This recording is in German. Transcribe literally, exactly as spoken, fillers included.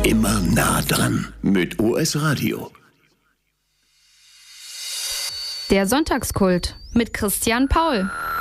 Immer nah dran mit O S Radio. Der Sonntagskult mit Christian Paul.